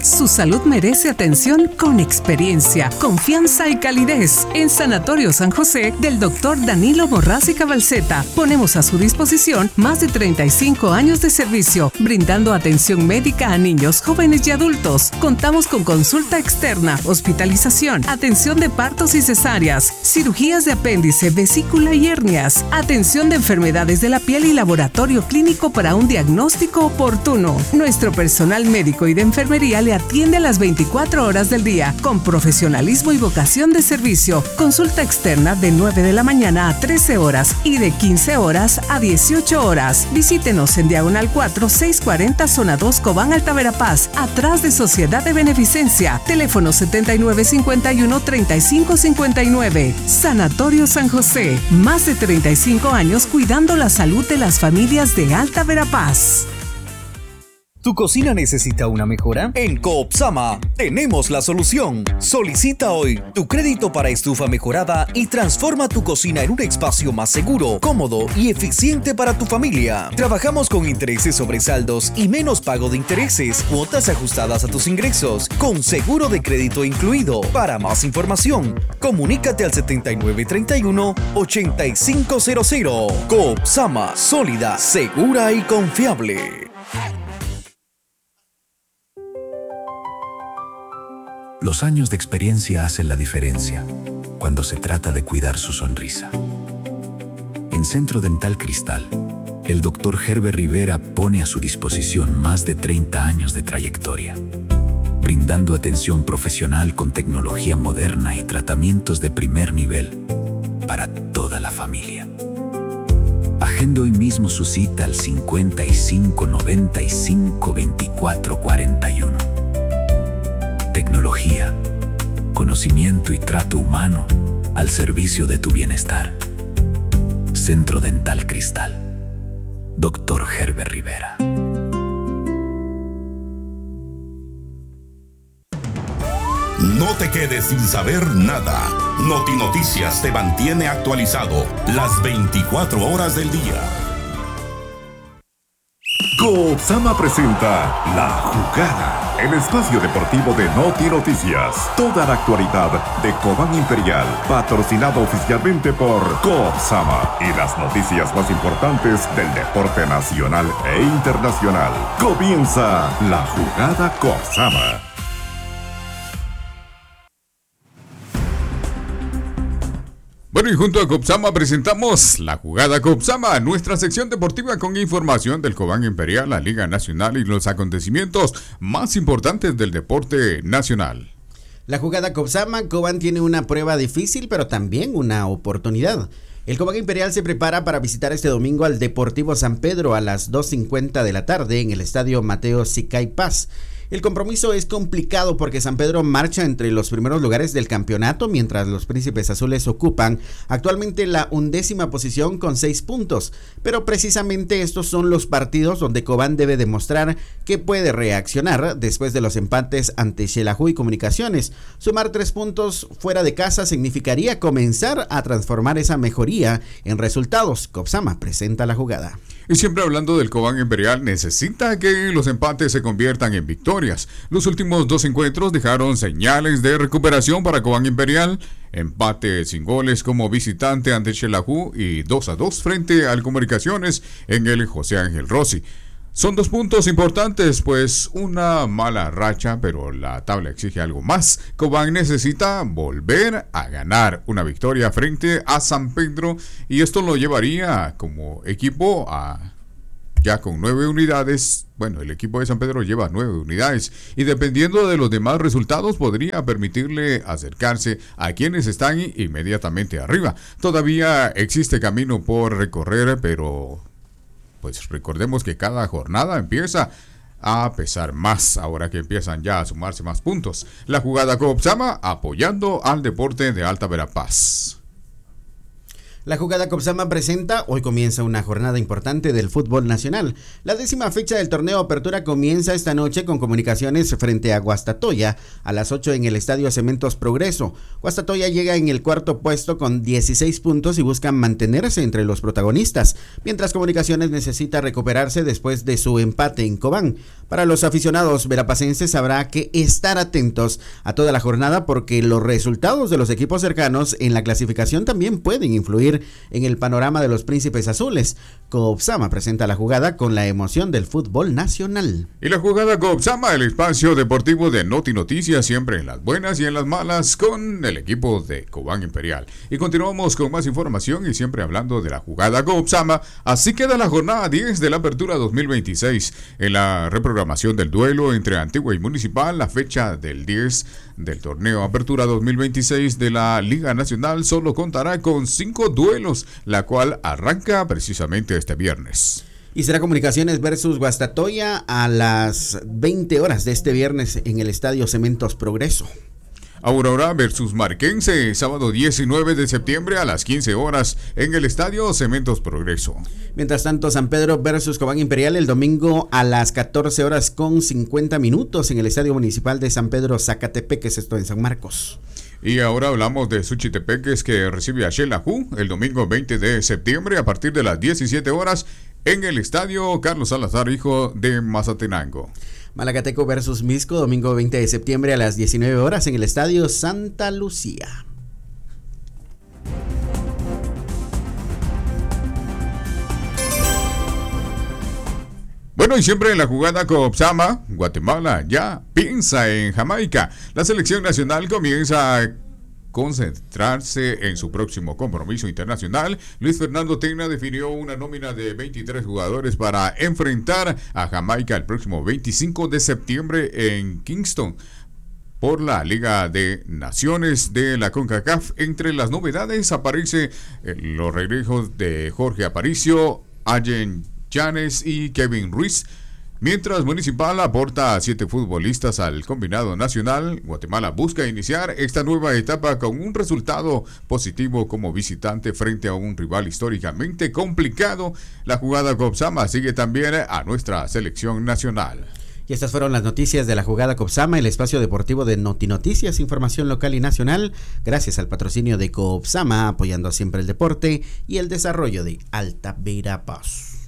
Su salud merece atención con experiencia, confianza y calidez. En Sanatorio San José del Dr. Danilo Morraz Cabalceta, ponemos a su disposición más de 35 años de servicio, brindando atención médica a niños, jóvenes y adultos. Contamos con consulta externa, hospitalización, atención de partos y cesáreas, cirugías de apéndice, vesícula y hernias, atención de enfermedades de la piel y laboratorio clínico para un diagnóstico oportuno. Nuestro personal médico y de enfermería le atiende a las 24 horas del día, con profesionalismo y vocación de servicio. Consulta externa de 9 de la mañana a 13 horas y de 15 horas a 18 horas. Visítenos en Diagonal 4, 640, Zona 2, Cobán, Alta Verapaz, atrás de Sociedad de Beneficencia. Teléfono 7951-3559. Sanatorio San José. Más de 35 años cuidando la salud de las familias de Alta Verapaz. ¿Tu cocina necesita una mejora? En Coopsama tenemos la solución. Solicita hoy tu crédito para estufa mejorada y transforma tu cocina en un espacio más seguro, cómodo y eficiente para tu familia. Trabajamos con intereses sobre saldos y menos pago de intereses, cuotas ajustadas a tus ingresos, con seguro de crédito incluido. Para más información, comunícate al 7931-8500. Coopsama, sólida, segura y confiable. Los años de experiencia hacen la diferencia cuando se trata de cuidar su sonrisa. En Centro Dental Cristal, el Dr. Herbert Rivera pone a su disposición más de 30 años de trayectoria, brindando atención profesional con tecnología moderna y tratamientos de primer nivel para toda la familia. Agende hoy mismo su cita al 55 95 24 41. Tecnología, conocimiento y trato humano al servicio de tu bienestar. Centro Dental Cristal. Dr. Herbert Rivera. No te quedes sin saber nada. Noti Noticias te mantiene actualizado las 24 horas del día. Coopsama presenta La Jugada, el espacio deportivo de Noti Noticias. Toda la actualidad de Cobán Imperial, patrocinado oficialmente por Coopsama y las noticias más importantes del deporte nacional e internacional. Comienza La Jugada Coopsama. Bueno, y junto a Coopsama presentamos La Jugada Coopsama, nuestra sección deportiva con información del Cobán Imperial, la Liga Nacional y los acontecimientos más importantes del deporte nacional. La Jugada Coopsama. Cobán tiene una prueba difícil, pero también una oportunidad. El Cobán Imperial se prepara para visitar este domingo al Deportivo San Pedro a las 2:50 de la tarde en el estadio Mateo Sicay Paz. El compromiso es complicado porque San Pedro marcha entre los primeros lugares del campeonato, mientras los Príncipes Azules ocupan actualmente la 11ª posición con 6 puntos. Pero precisamente estos son los partidos donde Cobán debe demostrar que puede reaccionar después de los empates ante Xelajú y Comunicaciones. Sumar 3 puntos fuera de casa significaría comenzar a transformar esa mejoría en resultados. Coopsama presenta La Jugada. Y siempre hablando del Cobán Imperial, necesita que los empates se conviertan en victorias. Los últimos 2 encuentros dejaron señales de recuperación para Cobán Imperial. Empate sin goles como visitante ante Xelajú y 2-2 frente al Comunicaciones en el José Ángel Rossi. Son 2 puntos importantes, pues una mala racha, pero la tabla exige algo más. Cobán necesita volver a ganar una victoria frente a San Pedro y esto lo llevaría como equipo a ya con 9 unidades. Bueno, el equipo de San Pedro lleva 9 unidades y dependiendo de los demás resultados podría permitirle acercarse a quienes están inmediatamente arriba. Todavía existe camino por recorrer, pero pues recordemos que cada jornada empieza a pesar más, ahora que empiezan ya a sumarse más puntos. La Jugada Coopsama apoyando al deporte de Alta Verapaz. La jugada Copsama presenta, hoy comienza una jornada importante del fútbol nacional. La 10ª fecha del torneo Apertura comienza esta noche con Comunicaciones frente a Guastatoya a las 8 en el Estadio Cementos Progreso. Guastatoya llega en el 4º puesto con 16 puntos y buscan mantenerse entre los protagonistas, mientras Comunicaciones necesita recuperarse después de su empate en Cobán. Para los aficionados verapacenses habrá que estar atentos a toda la jornada porque los resultados de los equipos cercanos en la clasificación también pueden influir en el panorama de los príncipes azules. Copsama presenta la jugada con la emoción del fútbol nacional. Y la jugada Copsama, el espacio deportivo de Noti Noticias, siempre en las buenas y en las malas, con el equipo de Cobán Imperial. Y continuamos con más información y siempre hablando de la jugada Copsama. Así queda la jornada 10 de la Apertura 2026. En la reprogramación del duelo entre Antigua y Municipal, la fecha del 10 del torneo Apertura 2026 de la Liga Nacional solo contará con 5 duelos, la cual arranca precisamente este viernes. Y será Comunicaciones versus Guastatoya a las 20 horas de este viernes en el Estadio Cementos Progreso. Aurora versus Marquense, sábado 19 de septiembre a las 15 horas en el Estadio Cementos Progreso. Mientras tanto, San Pedro versus Cobán Imperial el domingo a las 14 horas con 50 minutos en el Estadio Municipal de San Pedro Zacatepeques, esto en San Marcos. Y ahora hablamos de Suchitepeques, que recibe a Xelajú el domingo 20 de septiembre a partir de las 17 horas en el Estadio Carlos Salazar, hijo de Mazatenango. Malacateco versus Misco, domingo 20 de septiembre a las 19 horas en el Estadio Santa Lucía. Bueno, y siempre en la jugada Copsama, Guatemala ya piensa en Jamaica. La selección nacional comienza a concentrarse en su próximo compromiso internacional. Luis Fernando Tena definió una nómina de 23 jugadores para enfrentar a Jamaica el próximo 25 de septiembre en Kingston por la Liga de Naciones de la CONCACAF. Entre las novedades aparece los regresos de Jorge Aparicio, Allen Llanes y Kevin Ruiz. Mientras Municipal aporta a 7 futbolistas al combinado nacional, Guatemala busca iniciar esta nueva etapa con un resultado positivo como visitante frente a un rival históricamente complicado. La jugada Copsama sigue también a nuestra selección nacional. Y estas fueron las noticias de la jugada Copsama, el espacio deportivo de Noti Noticias, información local y nacional, gracias al patrocinio de Copsama, apoyando siempre el deporte y el desarrollo de Alta Verapaz.